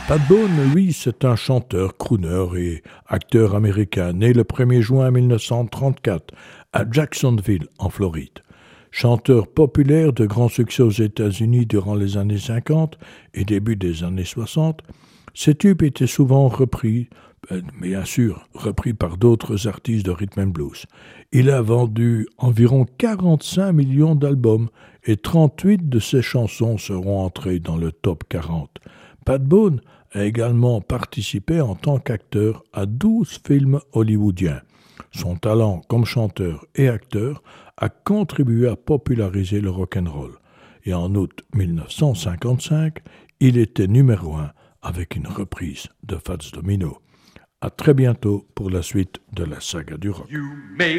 Pat Boone, lui, c'est un chanteur, crooner et acteur américain, né le 1er juin 1934 à Jacksonville, en Floride. Chanteur populaire de grand succès aux États-Unis durant les années 50 et début des années 60, ses tubes étaient souvent repris, bien sûr, repris par d'autres artistes de rhythm and blues. Il a vendu environ 45 millions d'albums et 38 de ses chansons seront entrées dans le top 40. Pat Boone a également participé en tant qu'acteur à 12 films hollywoodiens. Son talent comme chanteur et acteur a contribué à populariser le rock'n'roll. Et en août 1955, il était numéro 1 avec une reprise de Fats Domino. À très bientôt pour la suite de la saga du rock.